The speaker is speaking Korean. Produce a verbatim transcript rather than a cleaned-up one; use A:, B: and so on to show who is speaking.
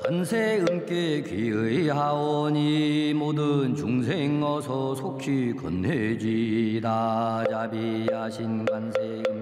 A: 관세음께 귀의하오니 모든 중생 어서 속히 건네지다. 자비하신 관세음